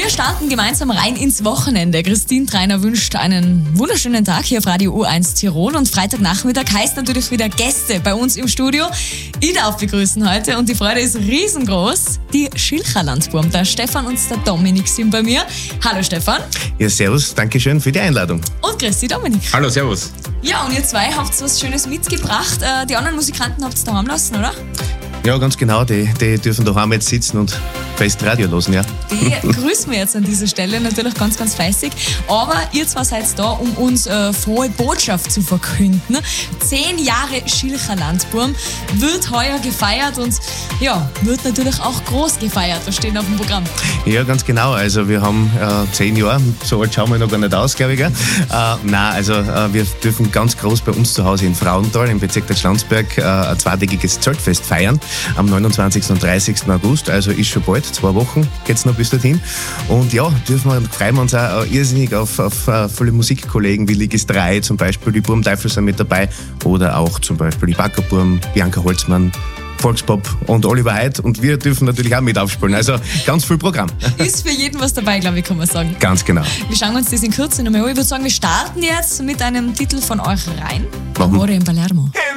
Wir starten gemeinsam rein ins Wochenende. Christine Treiner wünscht einen wunderschönen Tag hier auf Radio U1 Tirol. Und Freitagnachmittag heißt natürlich wieder Gäste bei uns im Studio. Ich darf begrüßen heute und die Freude ist riesengroß. Die Schilcher-Landsburm. Der Stefan und der Dominik sind bei mir. Hallo Stefan. Ja, servus, danke schön für die Einladung. Und grüß dich Dominik. Hallo, servus. Ja, und ihr zwei habt was Schönes mitgebracht. Die anderen Musikanten habt ihr daheim lassen, oder? Ja, ganz genau, die dürfen daheim jetzt sitzen und fest Radio hören, ja. Die grüßen wir jetzt an dieser Stelle natürlich ganz, ganz fleißig. Aber ihr zwei seid da, um uns frohe Botschaft zu verkünden. 10 Jahre Schilcher Landsburm wird heuer gefeiert und ja, wird natürlich auch groß gefeiert. Das steht auf dem Programm. Ja, ganz genau. Also wir haben 10 Jahre, so alt schauen wir noch gar nicht aus, glaube ich. Gell? Wir dürfen ganz groß bei uns zu Hause in Frauenthal im Bezirk der Schlandsberg ein zweitägiges Zeltfest feiern am 29. und 30. August. Also ist schon bald, 2 Wochen geht es noch bis dorthin. Und ja, freuen wir uns auch irrsinnig auf viele Musikkollegen wie Ligis 3 zum Beispiel, die Burmteufel sind mit dabei oder auch zum Beispiel die Backerburm, Bianca Holzmann, Volkspop und Oliver Heid und wir dürfen natürlich auch mit aufspielen. Also ganz viel Programm. Ist für jeden was dabei, glaube ich, kann man sagen. Ganz genau. Wir schauen uns das in Kürze nochmal an. Ich würde sagen, wir starten jetzt mit einem Titel von euch rein. Warum? Amore in Palermo.